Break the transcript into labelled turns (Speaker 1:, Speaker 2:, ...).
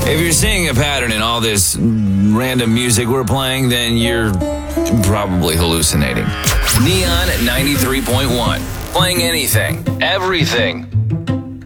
Speaker 1: If you're seeing a pattern in all this random music we're playing, then you're probably hallucinating. Neon 93.1. Playing anything, everything.